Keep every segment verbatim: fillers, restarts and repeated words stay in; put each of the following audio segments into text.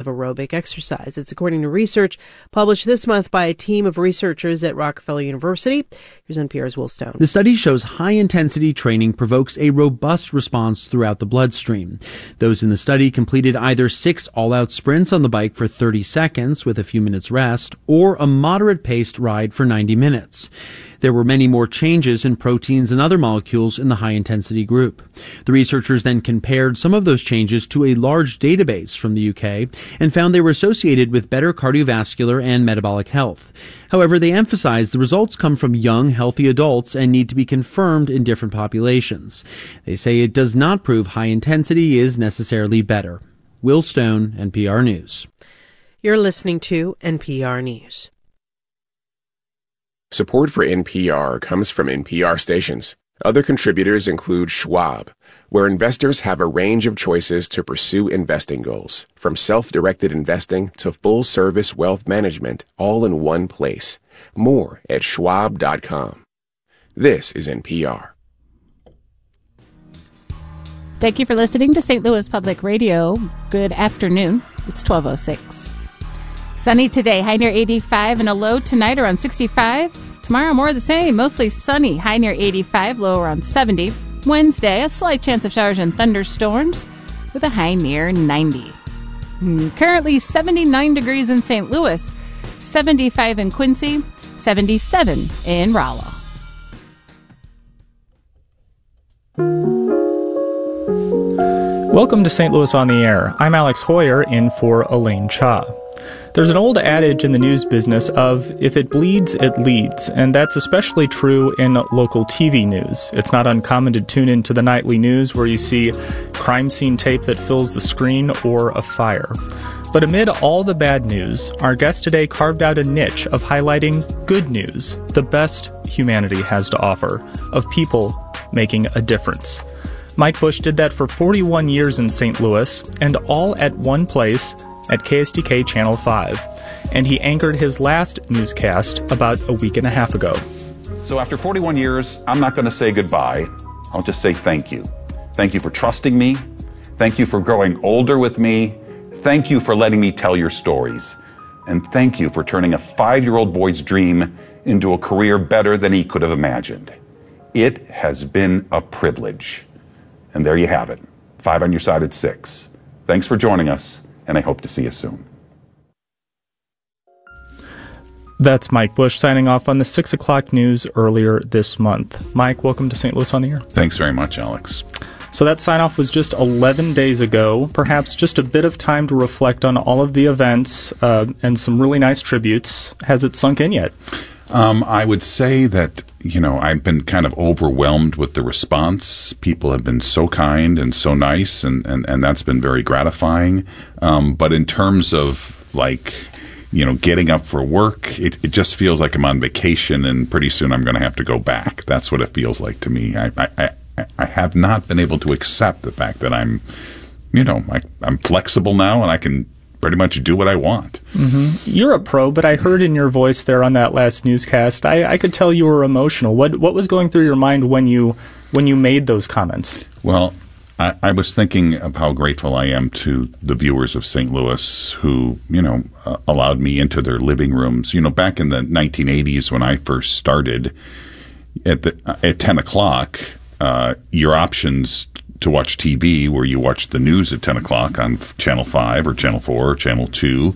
aerobic exercise. It's according to research published this month by a team of researchers at Rockefeller University. Here's N P R's Will Stone. The study shows high-intensity training provokes a robust response throughout the bloodstream. Those in the study completed either six all-out sprints on the bike for thirty seconds with a few minutes rest, or a moderate-paced ride for ninety minutes. There were many more changes in proteins and other molecules in the high-intensity group. The researchers then compared some of those changes to a large database from the U K and found they were associated with better cardiovascular and metabolic health. However, they emphasized the results come from young, healthy adults and need to be confirmed in different populations. They say it does not prove high intensity is necessarily better. Will Stone, N P R News. You're listening to N P R News. Support for N P R comes from N P R stations. Other contributors include Schwab, where investors have a range of choices to pursue investing goals, from self-directed investing to full-service wealth management, all in one place. More at schwab dot com. This is N P R. Thank you for listening to Saint Louis Public Radio. Good afternoon. It's twelve oh six. Sunny today, high near eighty-five, and a low tonight around sixty-five. Tomorrow, more of the same, mostly sunny, high near eighty-five, low around seventy. Wednesday, a slight chance of showers and thunderstorms with a high near ninety. Currently seventy-nine degrees in Saint Louis, seventy-five in Quincy, seventy-seven in Rolla. Welcome to Saint Louis on the Air. I'm Alex Hoyer, in for Elaine Cha. There's an old adage in the news business of, if it bleeds, it leads, and that's especially true in local T V news. It's not uncommon to tune into the nightly news where you see crime scene tape that fills the screen or a fire. But amid all the bad news, our guest today carved out a niche of highlighting good news, the best humanity has to offer, of people making a difference. Mike Bush did that for forty-one years in Saint Louis, and all at one place, at K S D K Channel five, and he anchored his last newscast about a week and a half ago. So after forty-one years, I'm not going to say goodbye. I'll just say thank you. Thank you for trusting me. Thank you for growing older with me. Thank you for letting me tell your stories. And thank you for turning a five-year-old boy's dream into a career better than he could have imagined. It has been a privilege. And there you have it. Five on your side at six. Thanks for joining us, and I hope to see you soon. That's Mike Bush signing off on the six o'clock news earlier this month. Mike, welcome to Saint Louis on the Air. Thanks very much, Alex. So that sign-off was just eleven days ago, perhaps just a bit of time to reflect on all of the events uh, and some really nice tributes. Has it sunk in yet? Um, I would say that, you know, I've been kind of overwhelmed with the response. People have been so kind and so nice, and, and, and that's been very gratifying. Um, but in terms of, like, you know, getting up for work, it, it just feels like I'm on vacation, and pretty soon I'm going to have to go back. That's what it feels like to me. I, I, I, I have not been able to accept the fact that I'm, you know, I, I'm flexible now, and I can pretty much do what I want. Mm-hmm. You're a pro, but I heard in your voice there on that last newscast, I, I could tell you were emotional. What what was going through your mind when you when you made those comments? Well, I, I was thinking of how grateful I am to the viewers of Saint Louis who, you know, uh, allowed me into their living rooms. You know, back in the nineteen eighties when I first started, at the at ten o'clock, uh, your options to watch T V, where you watch the news at ten o'clock on Channel five or Channel four or Channel two,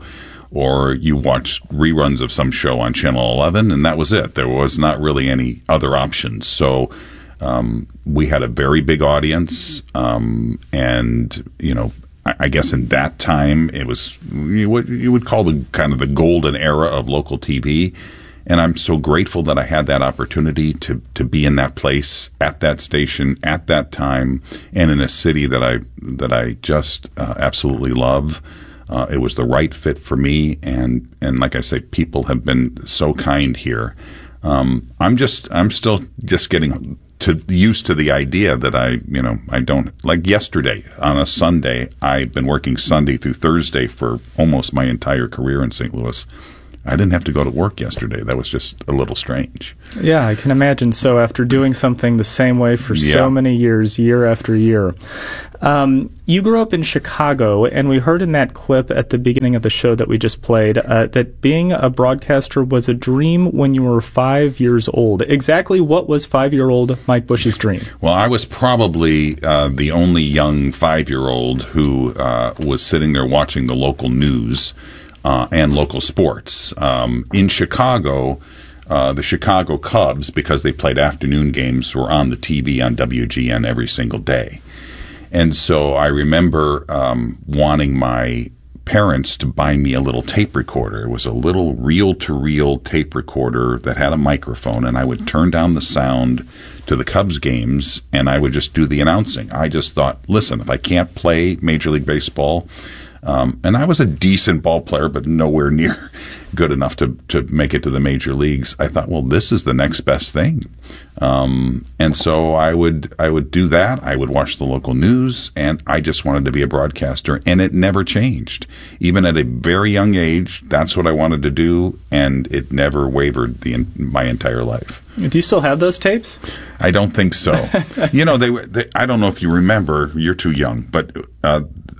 or you watch reruns of some show on Channel eleven, and that was it. There was not really any other options. So um, we had a very big audience, um, and, you know, I, I guess in that time it was what you would call the kind of the golden era of local T V. And I'm so grateful that I had that opportunity to, to be in that place, at that station, at that time, and in a city that I that I just uh, absolutely love. Uh, it was the right fit for me, and, and like I say, people have been so kind here. Um, I'm just I'm still just getting to used to the idea that I you know I don't like yesterday on a Sunday. I've been working Sunday through Thursday for almost my entire career in Saint Louis. I didn't have to go to work yesterday. That was just a little strange. Yeah, I can imagine so after doing something the same way for Yeah. so many years, year after year. Um, you grew up in Chicago, and we heard in that clip at the beginning of the show that we just played uh, that being a broadcaster was a dream when you were five years old. Exactly what was five-year-old Mike Bush's dream? Well, I was probably uh, the only young five-year-old who uh, was sitting there watching the local news uh, and local sports. Um, in Chicago, uh, the Chicago Cubs, because they played afternoon games, were on the T V on W G N every single day. And so I remember um, wanting my parents to buy me a little tape recorder. It was a little reel-to-reel tape recorder that had a microphone, and I would turn down the sound to the Cubs games, and I would just do the announcing. I just thought, listen, if I can't play Major League Baseball, um, and I was a decent ball player, but nowhere near good enough to, to make it to the major leagues, I thought, well, this is the next best thing. Um, and so I would I would do that. I would watch the local news, and I just wanted to be a broadcaster, and it never changed. Even at a very young age, that's what I wanted to do, and it never wavered the my entire life. Do you still have those tapes? I don't think so. you know, they were. They, I don't know if you remember. You're too young, but uh,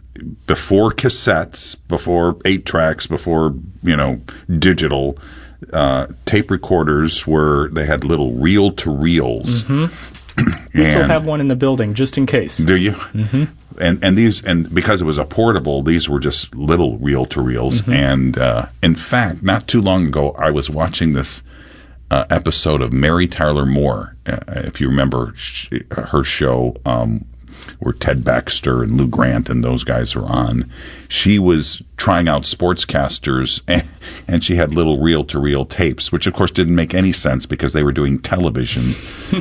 before cassettes, before eight tracks, before you know digital. Uh, tape recorders were, they had little reel-to-reels. Mm-hmm. We still have one in the building, just in case. Do you? Mm-hmm. And and these, and because it was a portable, these were just little reel-to-reels. Mm-hmm. And uh, in fact, not too long ago, I was watching this uh, episode of Mary Tyler Moore, uh, if you remember she, her show, um, where Ted Baxter and Lou Grant and those guys were on. She was trying out sportscasters, and, and she had little reel-to-reel tapes, which of course didn't make any sense because they were doing television,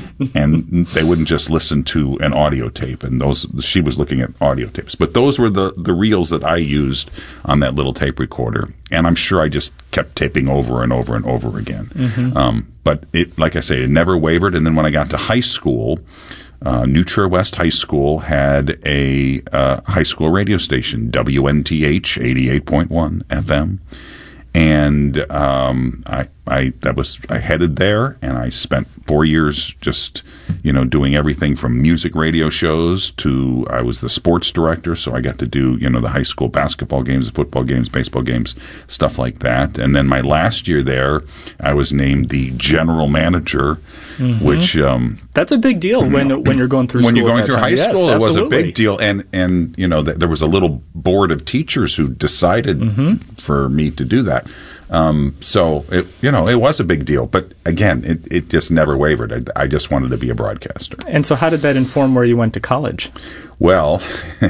and they wouldn't just listen to an audio tape. And those she was looking at audio tapes, but those were the the reels that I used on that little tape recorder, and I'm sure I just kept taping over and over and over again. Mm-hmm. Um, but it, like I say, it never wavered. And then when I got to high school. Uh, New Trier West High School had a uh, high school radio station, W N T H eighty-eight point one F M, and um, I, I that was I headed there, and I spent four years just you know doing everything from music radio shows to I was the sports director, so I got to do you know the high school basketball games, football games, baseball games, stuff like that. And then my last year there, I was named the general manager, mm-hmm. which um, that's a big deal when when you're going through when school you're going through time. high Yes, school. It absolutely. was a big deal, and and you know th- there was a little board of teachers who decided mm-hmm. for me to do that. Um, so it, you know, it was a big deal, but again, it, it just never wavered. I, I just wanted to be a broadcaster. And so how did that inform where you went to college? Well,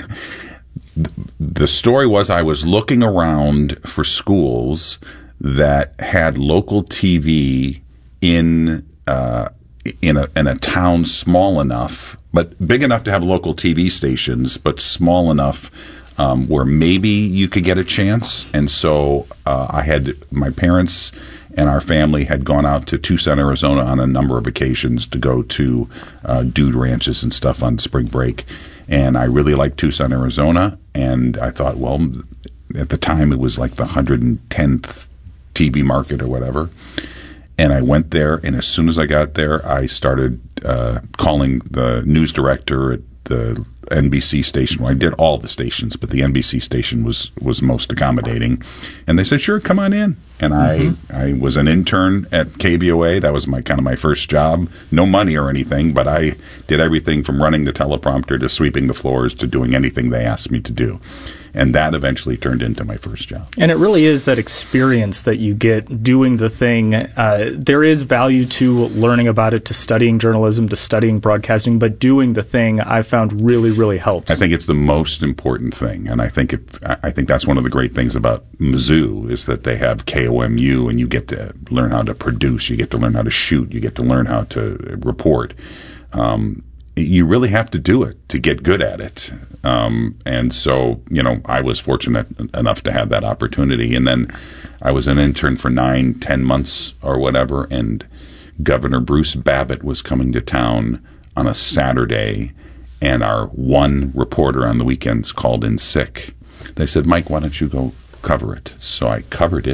the story was I was looking around for schools that had local T V in, uh, in a, in a town small enough, but big enough to have local T V stations, but small enough Um, where maybe you could get a chance. And so uh, I had my parents and our family had gone out to Tucson, Arizona on a number of occasions to go to uh, dude ranches and stuff on spring break. And I really liked Tucson, Arizona. And I thought, well, at the time it was like the one hundred tenth T V market or whatever. And I went there, and as soon as I got there, I started uh, calling the news director at the N B C station. Well, I did all the stations, but the N B C station was, was most accommodating. And they said, sure, come on in. And mm-hmm. I, I was an intern at K B O A. That was my kind of my first job. No money or anything, but I did everything from running the teleprompter to sweeping the floors to doing anything they asked me to do. And that eventually turned into my first job. And it really is that experience that you get doing the thing. Uh, there is value to learning about it, to studying journalism, to studying broadcasting, but doing the thing I found really, really helps. I think it's the most important thing. And I think it, I think that's one of the great things about Mizzou is that they have K O M U, and you get to learn how to produce, you get to learn how to shoot, you get to learn how to report. Um, you really have to do it to get good at it. Um, and so, you know, I was fortunate enough to have that opportunity. And then I was an intern for nine, ten months or whatever. And Governor Bruce Babbitt was coming to town on a Saturday, and our one reporter on the weekends called in sick. They said, Mike, why don't you go cover it? So I covered it.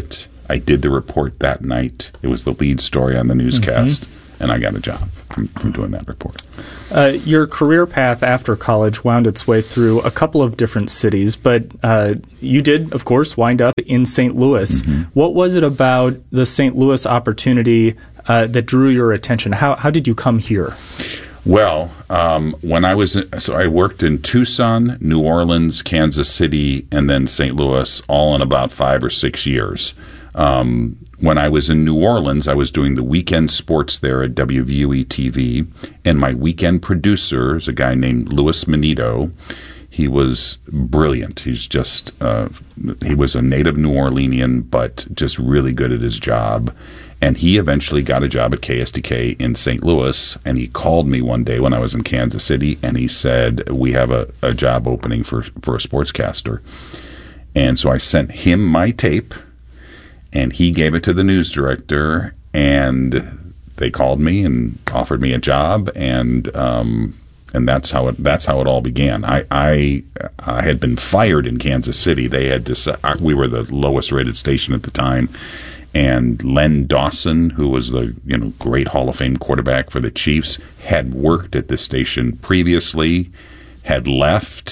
I did the report that night. It was the lead story on the newscast, mm-hmm. and I got a job from, from doing that report. Uh, your career path after college wound its way through a couple of different cities, but uh, you did, of course, wind up in Saint Louis. Mm-hmm. What was it about the Saint Louis opportunity uh, that drew your attention? How how did you come here? Well, um, when I was in, so I worked in Tucson, New Orleans, Kansas City, and then Saint Louis, all in about five or six years. Um, when I was in New Orleans, I was doing the weekend sports there at W V U E T V, and my weekend producer is a guy named Louis Manito. He was brilliant. He's just uh, he was a native New Orleanian, but just really good at his job. And he eventually got a job at K S D K in Saint Louis, and he called me one day when I was in Kansas City, and he said, we have a, a job opening for, for a sportscaster. And so I sent him my tape, and he gave it to the news director, and they called me and offered me a job, and um, and that's how it that's how it all began. I I, I had been fired in Kansas City. They had decided, we were the lowest rated station at the time. And Len Dawson, who was the you know great Hall of Fame quarterback for the Chiefs, had worked at this station previously, had left,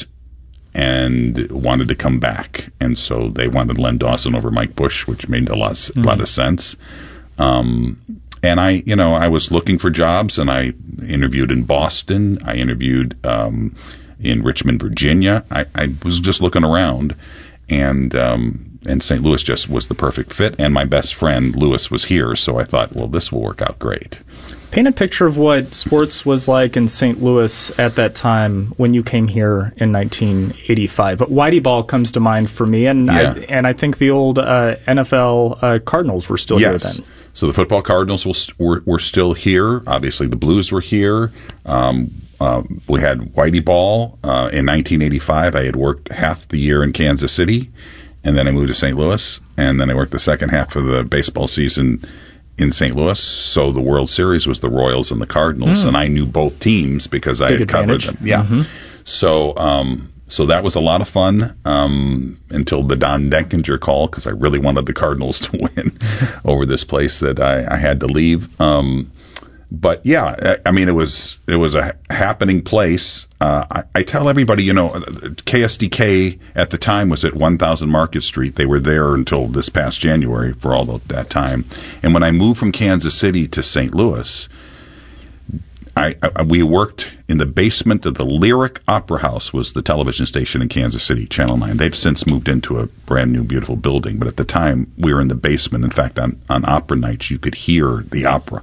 and wanted to come back. And so they wanted Len Dawson over Mike Bush, which made a lot, mm-hmm. lot of sense. Um, and I, you know, I was looking for jobs, and I interviewed in Boston. I interviewed um, in Richmond, Virginia. I, I was just looking around, and um, and Saint Louis just was the perfect fit. And my best friend, Louis, was here, so I thought, well, this will work out great. Paint a picture of what sports was like in Saint Louis at that time when you came here in nineteen eighty-five. Whitey Ball comes to mind for me, and yeah. I, and I think the old uh, N F L uh, Cardinals were still yes. here then. So the football Cardinals was, were, were still here. Obviously, the Blues were here. Um, uh, we had Whitey Ball uh, in nineteen eighty-five. I had worked half the year in Kansas City, and then I moved to Saint Louis, and then I worked the second half of the baseball season in Saint Louis. So the World Series was the Royals and the Cardinals, mm. and I knew both teams because I Big had advantage. covered them. Yeah. Mm-hmm. So um, so that was a lot of fun um, until the Don Denkinger call, because I really wanted the Cardinals to win over this place that I, I had to leave. Um, But yeah, I mean, it was it was a happening place. Uh, I, I tell everybody, you know, K S D K at the time was at one thousand Market Street. They were there until this past January for all of that time. And when I moved from Kansas City to Saint Louis, I, I we worked in the basement of the Lyric Opera House, was the television station in Kansas City, Channel nine. They've since moved into a brand new, beautiful building. But at the time, we were in the basement. In fact, on, on opera nights, you could hear the opera.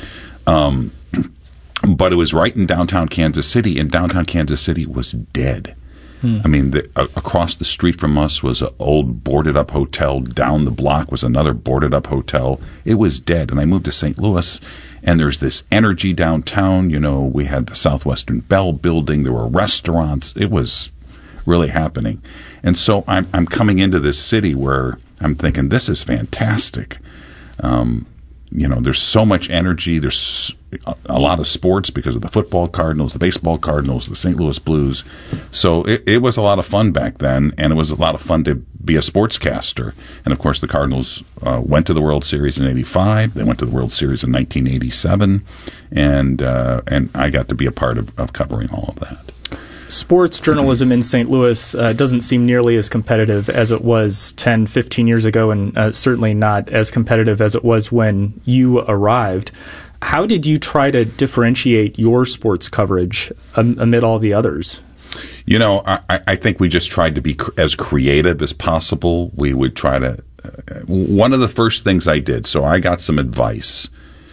Um, but it was right in downtown Kansas City, and downtown Kansas City was dead. Hmm. I mean, the, uh, across the street from us was an old boarded-up hotel. Down the block was another boarded-up hotel. It was dead. And I moved to Saint Louis, and there's this energy downtown. You know, we had the Southwestern Bell building. There were restaurants. It was really happening. And so I'm, I'm coming into this city where I'm thinking, this is fantastic. Um, You know, there's so much energy. There's a lot of sports because of the football Cardinals, the baseball Cardinals, the Saint Louis Blues. So it, it was a lot of fun back then, and it was a lot of fun to be a sportscaster. And, of course, the Cardinals uh, went to the World Series in eighty-five. They went to the World Series in nineteen eighty-seven, and uh, and I got to be a part of, of covering all of that. Sports journalism in Saint Louis uh, doesn't seem nearly as competitive as it was ten, fifteen years ago, and uh, certainly not as competitive as it was when you arrived. How did you try to differentiate your sports coverage um, amid all the others? You know, I, I think we just tried to be cr- as creative as possible. We would try to... Uh, one of the first things I did, so I got some advice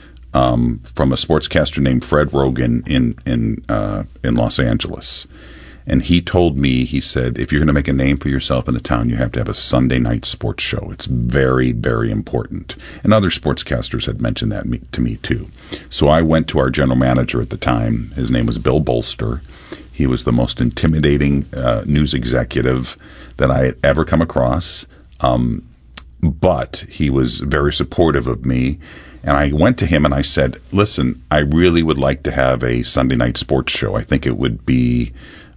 um, from a sportscaster named Fred Rogan in, in, uh, in Los Angeles. And he told me, he said, if you're going to make a name for yourself in a town, you have to have a Sunday night sports show. It's very, very important. And other sportscasters had mentioned that me, to me, too. So I went to our general manager at the time. His name was Bill Bolster. He was the most intimidating uh, news executive that I had ever come across. Um, but he was very supportive of me. And I went to him and I said, listen, I really would like to have a Sunday night sports show. I think it would be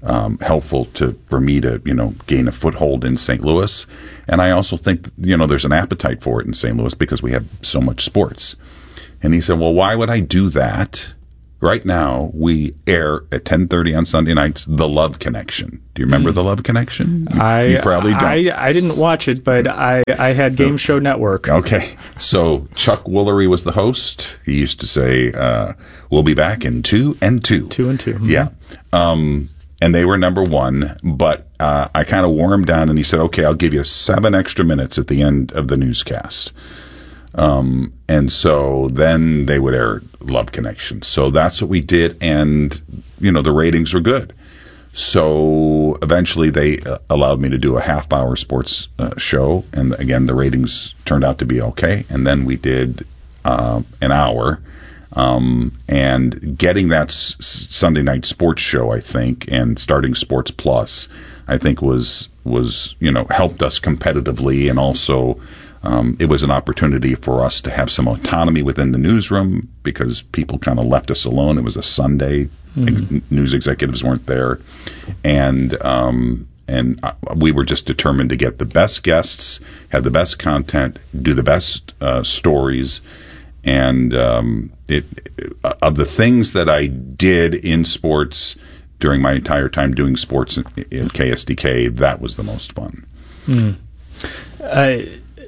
um, helpful to for me to, you know, gain a foothold in Saint Louis. And I also think, you know, there's an appetite for it in Saint Louis because we have so much sports. And he said, well, why would I do that? Right now, we air at ten thirty on Sunday nights, The Love Connection. Do you remember mm. The Love Connection? You, I you probably don't. I, I didn't watch it, but I, I had Game Show Network. Okay. So Chuck Woolery was the host. He used to say, uh, we'll be back in two and two. Two and two. Mm-hmm. Yeah. Um, and they were number one, but uh, I kind of wore him down, and he said, okay, I'll give you seven extra minutes at the end of the newscast. Um, and so then they would air Love Connection. So that's what we did. And, you know, the ratings were good. So eventually they uh, allowed me to do a half hour sports uh, show. And again, the ratings turned out to be okay. And then we did, uh, an hour, um, and getting that s- Sunday night sports show, I think, and starting Sports Plus, I think was, was, you know, helped us competitively, and also, Um, it was an opportunity for us to have some autonomy within the newsroom because people kind of left us alone. It was a Sunday. Mm-hmm. News executives weren't there. And um, and we were just determined to get the best guests, have the best content, do the best uh, stories. And um, it, of the things that I did in sports during my entire time doing sports at K S D K, that was the most fun. Mm. Uh,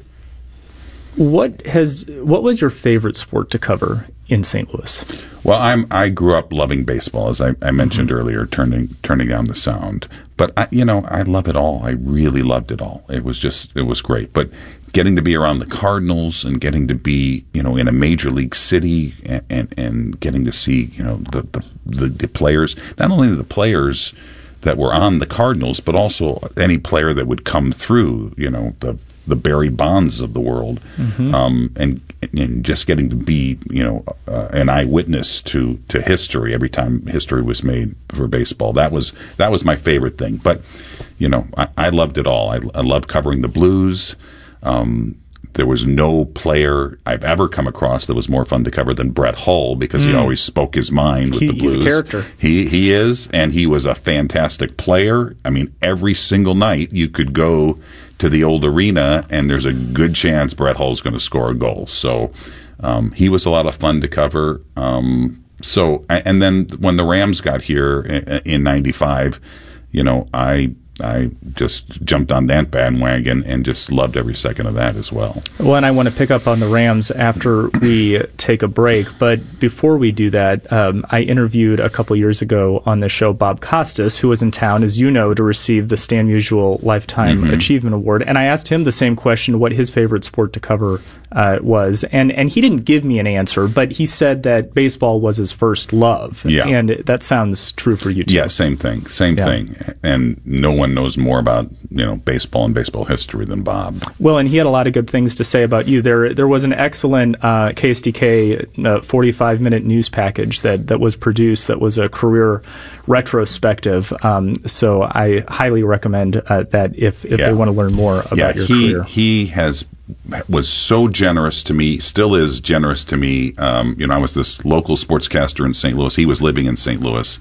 What has what was your favorite sport to cover in Saint Louis? Well, I'm I grew up loving baseball, as I, I mentioned mm-hmm. earlier, turning turning down the sound. But I, you know, I love it all. I really loved it all. It was just it was great. But getting to be around the Cardinals and getting to be, you know, in a major league city and and, and getting to see, you know, the, the the the players, not only the players that were on the Cardinals, but also any player that would come through, you know, the the Barry Bonds of the world, mm-hmm. um, and, and just getting to be, you know, uh, an eyewitness to, to history every time history was made for baseball. That was that was my favorite thing. But, you know, I, I loved it all. I, I loved covering the Blues. Um, there was no player I've ever come across that was more fun to cover than Brett Hull because mm. he always spoke his mind with he, the Blues. He's a character. He he is, and he was a fantastic player. I mean, every single night you could go to the old arena, and there's a good chance Brett Hull's going to score a goal. So um, he was a lot of fun to cover. Um, so, and then when the Rams got here in ninety-five, you know, I I just jumped on that bandwagon and just loved every second of that as well. Well, and I want to pick up on the Rams after we take a break. But before we do that, um, I interviewed a couple years ago on the show Bob Costas, who was in town, as you know, to receive the Stan Musial Lifetime mm-hmm. Achievement Award. And I asked him the same question, what his favorite sport to cover uh, was. And, and he didn't give me an answer, but he said that baseball was his first love. Yeah. And that sounds true for you, too. Yeah, same thing. Same yeah. thing. And no one knows more about, you know, baseball and baseball history than Bob. Well, and he had a lot of good things to say about you. There there was an excellent uh, K S D K uh, forty-five minute news package that, that was produced that was a career retrospective. Um, so I highly recommend uh, that if, if yeah. they want to learn more about yeah, your he, career. He has was so generous to me, still is generous to me. Um, you know, I was this local sportscaster in Saint Louis. He was living in Saint Louis,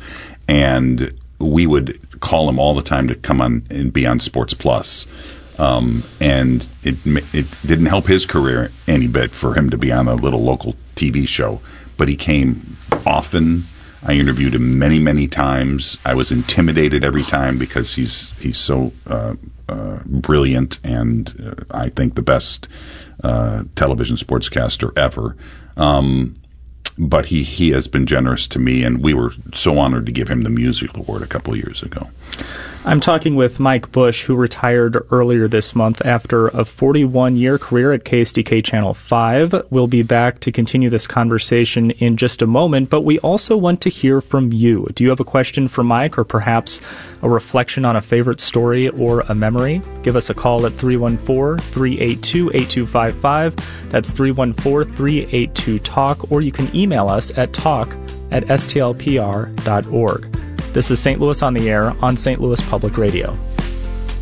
and we would call him all the time to come on and be on Sports Plus. Um, and it it didn't help his career any bit for him to be on a little local T V show. But he came often. I interviewed him many, many times. I was intimidated every time because he's he's so uh, uh, brilliant and uh, I think the best uh, television sportscaster ever. Um, But he, he has been generous to me, and we were so honored to give him the Musial Award a couple of years ago. I'm talking with Mike Bush, who retired earlier this month after a forty-one year career at K S D K Channel five. We'll be back to continue this conversation in just a moment, but we also want to hear from you. Do you have a question for Mike, or perhaps a reflection on a favorite story or a memory? Give us a call at three one four, three eight two, eight two five five. That's three one four, three eight two, talk, or you can email us at talk at s t l p r dot org. This is Saint Louis on the Air on Saint Louis Public Radio.